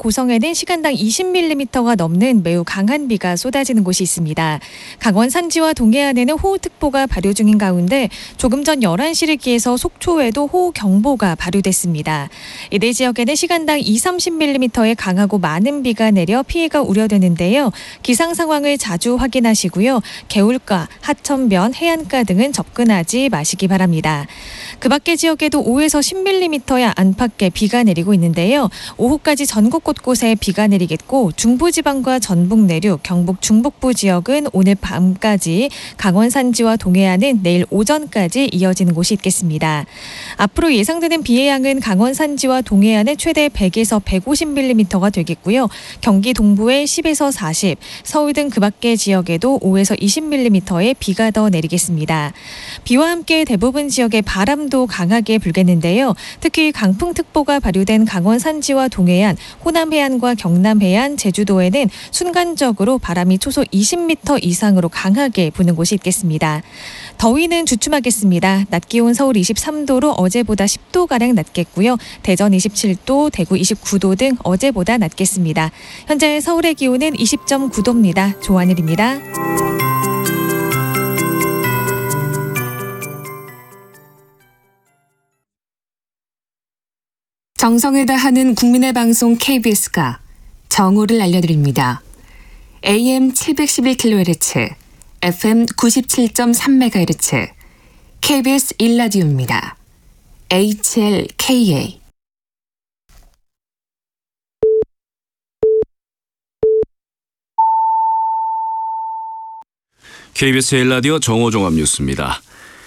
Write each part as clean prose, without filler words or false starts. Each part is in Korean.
고성에는 시간당 20mm가 넘는 매우 강한 비가 쏟아지는 곳이 있습니다. 강원 산지와 동해안에는 호우특보가 발효 중인 가운데 조금 전 11시를 기해서 속초에도 호우경보가 발효됐습니다. 이들 지역에는 시간당 20-30mm의 강하고 많은 비가 내려 피해가 우려되는데요. 기상 상황을 자주 확인하시고요. 개울가, 하천변, 해안가 등은 접근하지 마시기 바랍니다. 그 밖의 지역에도 5에서 10mm의 안팎의 비가 내리고 있는데요. 오후까지 전국 곳곳에 비가 내리겠고 중부지방과 전북 내륙, 경북 중북부 지역은 오늘 밤까지, 강원 산지와 동해안은 내일 오전까지 이어지는 곳이 있겠습니다. 앞으로 예상되는 비의 양은 강원 산지와 동해안에 최대 100에서 150mm가 되겠고요. 경기 동부에 10에서 40, 서울 등 그 밖의 지역에도 5에서 20mm의 비가 더 내리겠습니다. 비와 함께 대부분 지역에 바람도 강하게 불겠는데요. 특히 강풍특보가 발효된 강원 산지와 동해안, 호남 해안과 경남 해안, 제주도에는 순간적으로 바람이 초속 20m 이상으로 강하게 부는 곳이 있겠습니다. 더위는 주춤하겠습니다. 낮 기온 서울 23도로 어제보다 10도가량 낮겠고요. 대전 27도, 대구 29도 등 어제보다 낮겠습니다. 현재 서울의 기온은 20.9도입니다. 조하늘입니다. 정성을 다하는 국민의 방송 KBS가 정오를 알려드립니다. AM 711kHz, FM 97.3MHz, KBS 1라디오입니다. HLKA. KBS 1라디오 정오종합 뉴스입니다.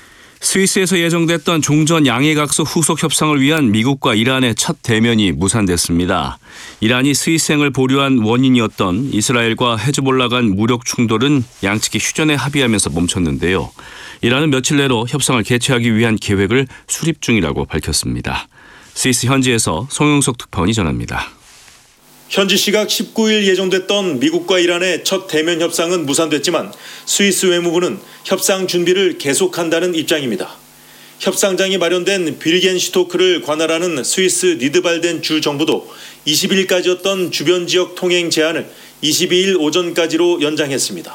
스위스에서 예정됐던 종전 양해각서 후속 협상을 위한 미국과 이란의 첫 대면이 무산됐습니다. 이란이 스위스행을 보류한 원인이었던 이스라엘과 헤즈볼라 간 무력 충돌은 양측이 휴전에 합의하면서 멈췄는데요. 이란은 며칠 내로 협상을 개최하기 위한 계획을 수립 중이라고 밝혔습니다. 스위스 현지에서 송영석 특파원이 전합니다. 현지 시각 19일 예정됐던 미국과 이란의 첫 대면 협상은 무산됐지만 스위스 외무부는 협상 준비를 계속한다는 입장입니다. 협상장이 마련된 비르겐슈토크를 관할하는 스위스 니드발덴 주 정부도 20일까지였던 주변 지역 통행 제한을 22일 오전까지로 연장했습니다.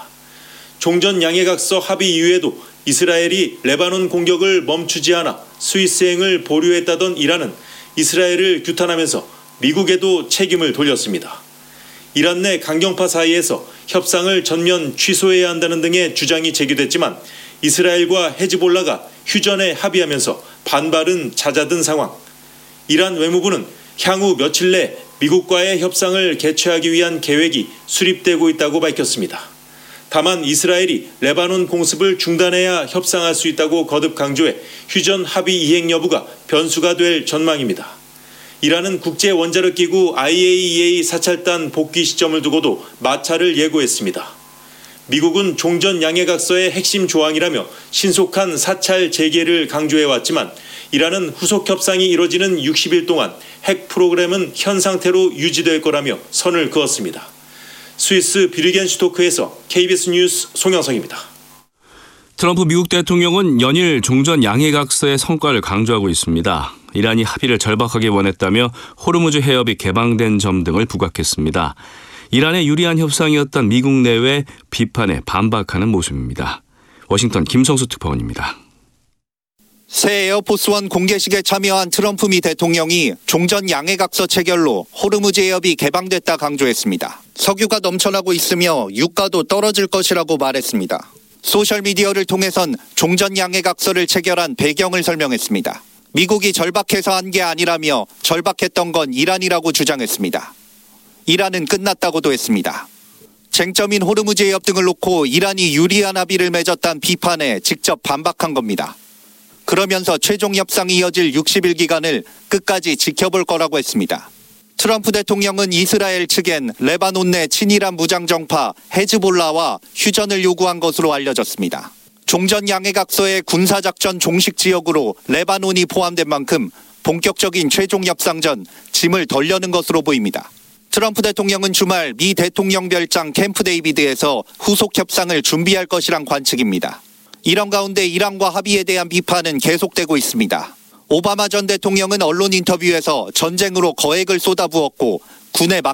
종전 양해각서 합의 이후에도 이스라엘이 레바논 공격을 멈추지 않아 스위스행을 보류했다던 이란은 이스라엘을 규탄하면서 미국에도 책임을 돌렸습니다. 이란 내 강경파 사이에서 협상을 전면 취소해야 한다는 등의 주장이 제기됐지만 이스라엘과 헤즈볼라가 휴전에 합의하면서 반발은 잦아든 상황. 이란 외무부는 향후 며칠 내 미국과의 협상을 개최하기 위한 계획이 수립되고 있다고 밝혔습니다. 다만 이스라엘이 레바논 공습을 중단해야 협상할 수 있다고 거듭 강조해 휴전 합의 이행 여부가 변수가 될 전망입니다. 이란은 국제원자력기구 IAEA 사찰단 복귀 시점을 두고도 마찰을 예고했습니다. 미국은 종전 양해각서의 핵심 조항이라며 신속한 사찰 재개를 강조해왔지만 이란은 후속 협상이 이뤄지는 60일 동안 핵 프로그램은 현 상태로 유지될 거라며 선을 그었습니다. 스위스 비르겐슈토크에서 KBS 뉴스 송영석입니다. 트럼프 미국 대통령은 연일 종전 양해각서의 성과를 강조하고 있습니다. 이란이 합의를 절박하게 원했다며 호르무즈 해협이 개방된 점 등을 부각했습니다. 이란에 유리한 협상이었던 미국 내외 비판에 반박하는 모습입니다. 워싱턴 김성수 특파원입니다. 새 에어포스원 공개식에 참여한 트럼프 미 대통령이 종전 양해각서 체결로 호르무즈 해협이 개방됐다 강조했습니다. 석유가 넘쳐나고 있으며 유가도 떨어질 것이라고 말했습니다. 소셜미디어를 통해선 종전 양해각서를 체결한 배경을 설명했습니다. 미국이 절박해서 한 게 아니라며 절박했던 건 이란이라고 주장했습니다. 이란은 끝났다고도 했습니다. 쟁점인 호르무즈 해협 등을 놓고 이란이 유리한 합의를 맺었다는 비판에 직접 반박한 겁니다. 그러면서 최종 협상이 이어질 60일 기간을 끝까지 지켜볼 거라고 했습니다. 트럼프 대통령은 이스라엘 측엔 레바논 내 친이란 무장정파 헤즈볼라와 휴전을 요구한 것으로 알려졌습니다. 종전 양해각서의 군사작전 종식 지역으로 레바논이 포함된 만큼 본격적인 최종 협상 전 짐을 덜 여는 것으로 보입니다. 트럼프 대통령은 주말 미 대통령 별장 캠프 데이비드에서 후속 협상을 준비할 것이란 관측입니다. 이런 가운데 이란과 합의에 대한 비판은 계속되고 있습니다. 오바마 전 대통령은 언론 인터뷰에서 전쟁으로 거액을 쏟아부었고 군에